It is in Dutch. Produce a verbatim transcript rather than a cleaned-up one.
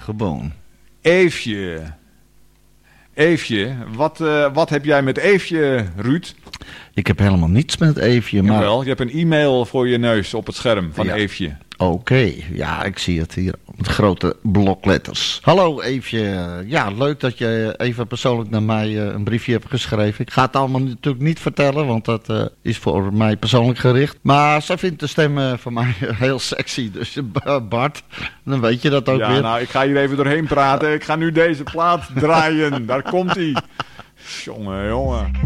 gewoon. Eefje. Eefje. Wat, uh, wat heb jij met Eefje, Ruud? Ik heb helemaal niets met Eefje. Maar... Jawel, je hebt een e-mail voor je neus op het scherm van ja. Eefje. Oké, okay. Ja, ik zie het hier met grote blokletters. Hallo Eefje, ja, leuk dat je even persoonlijk naar mij uh, een briefje hebt geschreven. Ik ga het allemaal natuurlijk niet vertellen, want dat uh, is voor mij persoonlijk gericht. Maar zij vindt de stem uh, van mij heel sexy, dus uh, Bart, dan weet je dat ook ja, weer. Ja, nou, ik ga hier even doorheen praten. Ik ga nu deze plaat draaien, daar komt-ie. Jongen, jongen.